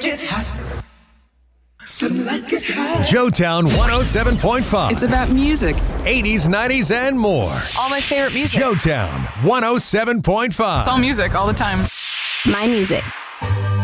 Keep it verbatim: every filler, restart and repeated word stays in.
get hot. Suddenly I get high. Joetown one oh seven point five. It's about music. eighties, nineties, and more. All my favorite music. Joetown one oh seven point five. It's all music all the time. My music.